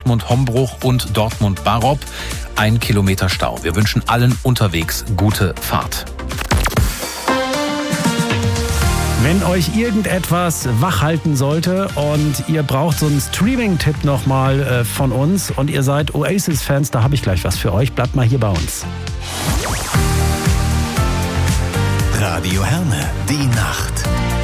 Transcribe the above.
Dortmund-Hombruch und Dortmund-Barop. 1 Kilometer Stau. Wir wünschen allen unterwegs gute Fahrt. Wenn euch irgendetwas wach halten sollte und ihr braucht so einen Streaming-Tipp nochmal von uns und ihr seid Oasis-Fans, da habe ich gleich was für euch. Bleibt mal hier bei uns. Radio Herne, die Nacht.